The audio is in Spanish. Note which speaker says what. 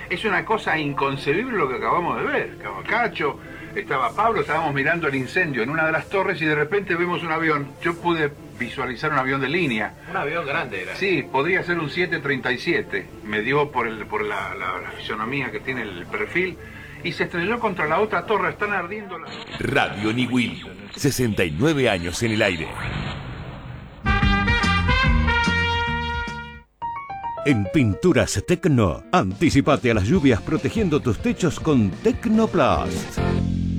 Speaker 1: Es una cosa inconcebible lo que acabamos de ver. Estaba Cacho, estaba Pablo, estábamos mirando el incendio en una de las torres y de repente vemos un avión. Yo pude visualizar un avión de línea.
Speaker 2: Un avión grande era.
Speaker 1: Sí, podría ser un 737. Me dio por la fisonomía que tiene el perfil y se estrelló contra la otra torre. Están ardiendo las...
Speaker 3: Radio Niwil, 69 años en el aire.
Speaker 4: En Pinturas Tecno, anticipate a las lluvias protegiendo tus techos con Tecnoplast.